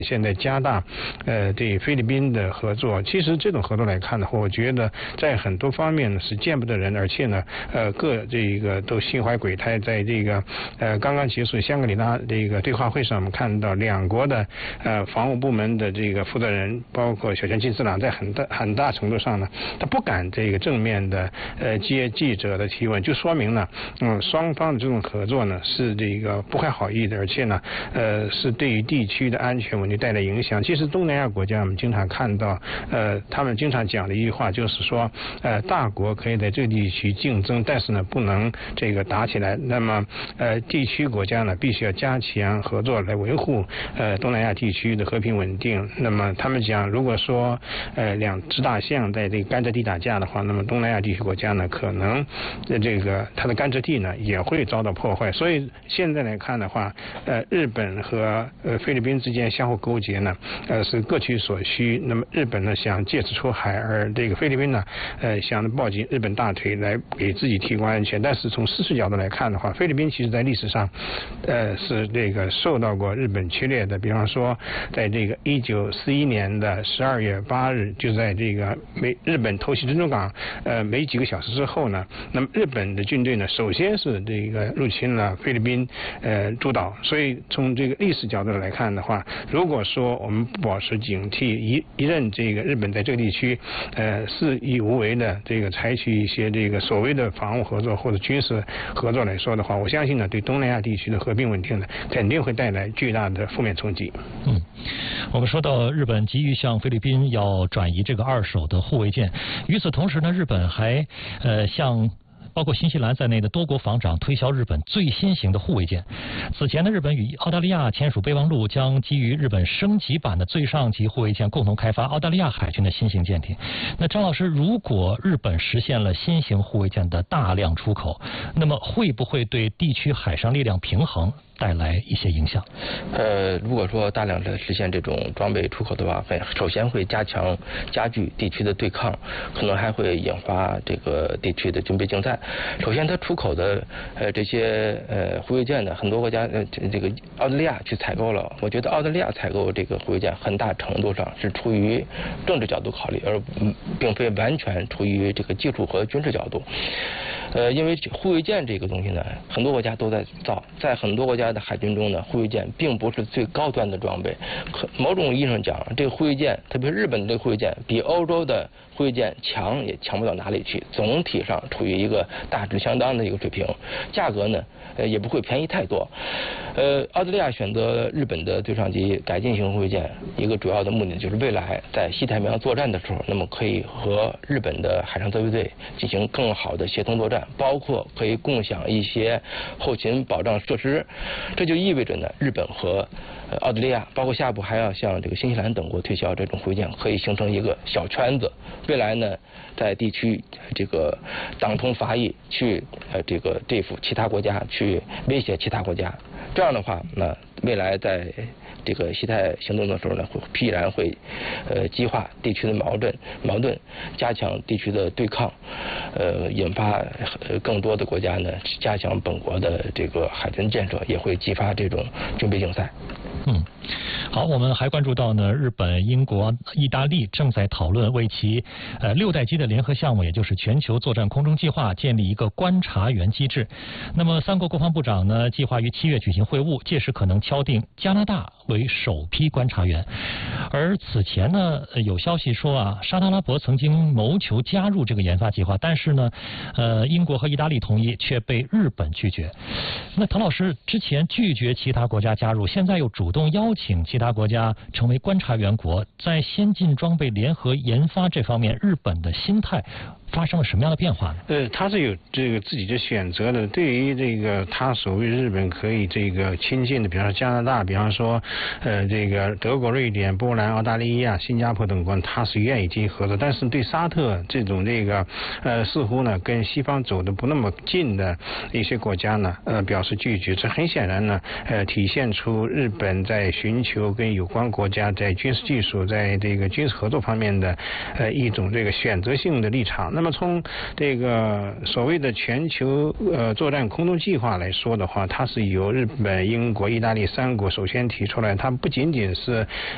现在加大对菲律宾的合作。其实这种合作来看的话，我觉得在很多方面呢是见不得人，而且呢各这个都心怀鬼胎。在这个刚刚结束香格里拉这个对话会上，我们看到两国的防务部门的这个负责人，包括小泉进次郎，在很大程度上呢，他不敢这个正面的接记者的提问，就说明呢双方的这种合作呢是这个不怀好意的，而且呢是对于地区的安全问题带来影响。其实东南亚国家我们经常看到他们经常讲的一句话就是说大国可以在这个地区竞争，但是呢不能这个打起来。那么地区国家呢必须要加强合作来维护东南亚地区的和平稳定。那么他们讲，如果说两只大象在这个甘蔗地打架的话，那么东南亚地区国家呢可能这个它的甘蔗地呢也会遭到破坏。所以现在来看的话，日本和菲律宾之间相互勾结呢是各取所需。那么日本呢想借此出海，而这个菲律宾呢想抱紧日本大腿来给自己提供安全。但是从事实角度来看的话，菲律宾其实在历史上是这个受到过日本侵略的。比方说在这个1941年的12月8日，就在这个日本偷袭珍珠港没几个小时之后呢，那么日本的军队呢首先是这个入侵了菲律宾诸岛。所以从这个历史角度来看的话，如果说我们不保持警惕，一任这个日本在这个地区肆意无为的这个采取一些这个所谓的防务合作或者军事合作来说的话，我相信呢对东南亚地区的和平稳定呢肯定会带来巨大的负面冲击。 我们说到日本急于向菲律宾要转移这个2手的护卫舰，与此同时呢，日本还向包括新西兰在内的多国防长推销日本最新型的护卫舰。此前呢，日本与澳大利亚签署备忘录，将基于日本升级版的最上级护卫舰共同开发澳大利亚海军的新型舰艇。那张老师，如果日本实现了新型护卫舰的大量出口，那么会不会对地区海上力量平衡带来一些影响？ 如果说大量的实现这种装备出口的话，首先会加剧地区的对抗，可能还会引发这个地区的军备竞赛。首先，它出口的这些护卫舰呢，很多国家这个澳大利亚去采购了。我觉得澳大利亚采购这个护卫舰，很大程度上是出于政治角度考虑，而并非完全出于这个技术和军事角度。因为护卫舰这个东西呢，很多国家都在造，在很多国家的海军中呢，护卫舰并不是最高端的装备。某种意义上讲，这个护卫舰，特别是日本的这个护卫舰，比欧洲的护卫舰强也强不到哪里去，总体上处于一个大致相当的一个水平，价格呢也不会便宜太多。澳大利亚选择日本的最上级改进型护卫舰，一个主要的目的就是未来在西太平洋作战的时候，那么可以和日本的海上自卫队进行更好的协同作战，包括可以共享一些后勤保障设施。这就意味着呢，日本和澳大利亚，包括下一步还要向这个新西兰等国推销这种护卫舰，可以形成一个小圈子。未来呢，在地区这个党同伐异，去这个对付其他国家，去威胁其他国家。这样的话，那未来在这个西太行动的时候呢，必然会激化地区的矛盾，加强地区的对抗，引发更多的国家呢加强本国的这个海军建设，也会激发这种军备竞赛。 好，我们还关注到呢，日本、英国、意大利正在讨论为其6代机的联合项目，也就是全球作战空中计划，建立一个观察员机制。那么3国国防部长呢，计划于7月举行会晤，届时可能敲定加拿大为首批观察员。而此前呢，有消息说啊，沙特阿拉伯曾经谋求加入这个研发计划，但是呢，英国和意大利同意，却被日本拒绝。那唐老师之前拒绝其他国家加入，现在又主动邀请其他国家成为观察员国，在先进装备联合研发这方面，日本的心态发生了什么样的变化呢？ 他是有这个自己的选择的。对于这个他所谓日本可以这个亲近的，比方说加拿大，比方说这个德国、瑞典、波兰、澳大利亚、新加坡等国，他是愿意进行合作。但是对沙特这种这个似乎呢跟西方走的不那么近的一些国家呢表示拒绝。这很显然呢体现出日本在寻求跟有关国家在军事技术、在这个军事合作方面的一种这个选择性的立场。那么从这个所谓的全球作战空中计划来说的话，它是由日本、英国、意大利3国首先提出来。它不仅仅是